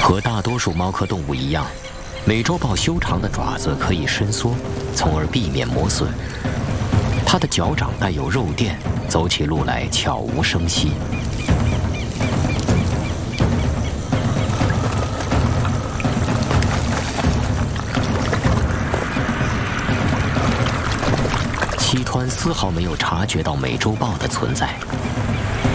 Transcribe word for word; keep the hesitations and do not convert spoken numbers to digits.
和大多数猫科动物一样，美洲豹修长的爪子可以伸缩，从而避免磨损。它的脚掌带有肉垫，走起路来悄无声息。西湍丝毫没有察觉到美洲豹的存在。